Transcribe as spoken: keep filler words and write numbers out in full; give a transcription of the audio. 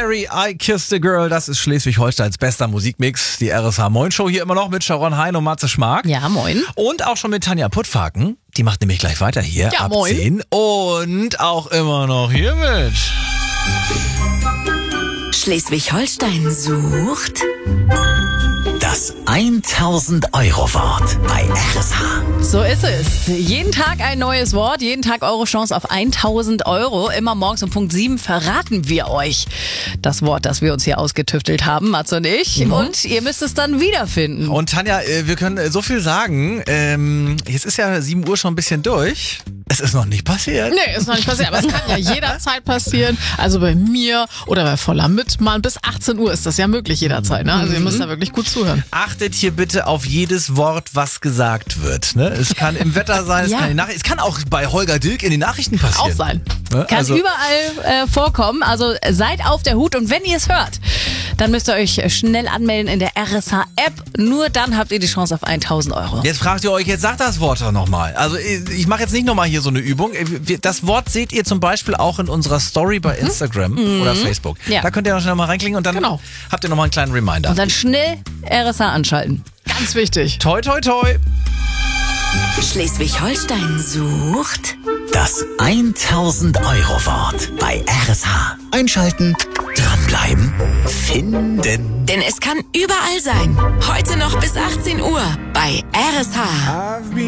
Mary, I Kissed a Girl. Das ist Schleswig-Holsteins bester Musikmix. Die R S H Moin Show hier immer noch mit Sharon Hein und Matze Schmark. Ja, moin. Und auch schon mit Tanja Puttfaken. Die macht nämlich gleich weiter hier ja, ab moin. zehn. Und auch immer noch hier mit. Schleswig-Holstein sucht Das tausend Euro Wort bei R S H. So ist es. Jeden Tag ein neues Wort, jeden Tag eure Chance auf tausend Euro. Immer morgens um Punkt sieben verraten wir euch das Wort, das wir uns hier ausgetüftelt haben, Matze und ich. Mhm. Und ihr müsst es dann wiederfinden. Und Tanja, wir können so viel sagen. Ähm, jetzt ist ja sieben Uhr schon ein bisschen durch. Es ist noch nicht passiert. Nee, ist noch nicht passiert, aber es kann ja jederzeit passieren. Also bei mir oder bei Voller Mitmann bis achtzehn Uhr ist das ja möglich jederzeit. Ne? Also ihr müsst da wirklich gut zuhören. Achtet hier bitte auf jedes Wort, was gesagt wird. Ne? Es kann im Wetter sein, es, Ja. kann in Nach- es kann auch bei Holger Dilk in den Nachrichten passieren. Auch sein. Ne? Kann Also, überall äh, vorkommen. Also seid auf der Hut und wenn ihr es hört, dann müsst ihr euch schnell anmelden in der R S H-App. Nur dann habt ihr die Chance auf tausend Euro. jetzt fragt ihr euch, jetzt sagt das Wort doch nochmal. Also ich mache jetzt nicht nochmal hier so eine Übung. Das Wort seht ihr zum Beispiel auch in unserer Story bei Instagram mhm. oder Facebook. Ja. Da könnt ihr noch schnell mal reinklicken und dann Genau. habt ihr nochmal einen kleinen Reminder. Und dann schnell R S H anschalten. Ganz wichtig. Toi, toi, toi. Schleswig-Holstein sucht Das tausend Euro Wort bei R S H. Einschalten, dranbleiben, finden. Denn es kann überall sein. Heute noch bis achtzehn Uhr bei R S H.